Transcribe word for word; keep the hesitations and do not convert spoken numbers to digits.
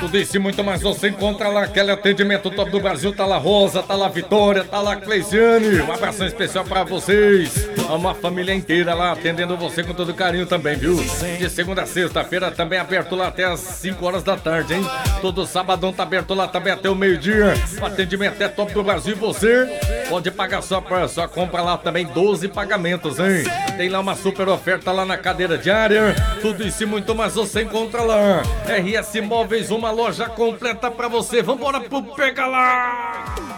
Tudo isso e muito mais você encontra lá. Aquele atendimento top do Brasil. Tá lá Rosa, tá lá Vitória, tá lá Cleisiane. Um abração especial pra vocês. Uma família inteira lá atendendo você com todo carinho também, viu? De segunda a sexta-feira também aberto lá até as cinco horas da tarde, hein? Todo sabadão tá aberto lá também até o meio-dia. O atendimento é top do Brasil e você pode pagar só pra sua compra lá também, doze pagamentos, hein? Tem lá uma super oferta lá na cadeira diária. Tudo isso e muito mais você encontra lá. R S Móveis, uma loja completa pra você. Vambora pro Pega Lá!